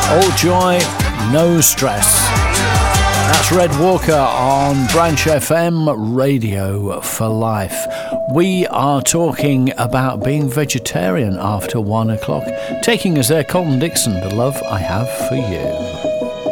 All joy, no stress. That's Red Walker on Branch FM, Radio for Life. We are talking about being vegetarian after 1 o'clock. Taking us there, Colin Dixon, The Love I Have for You.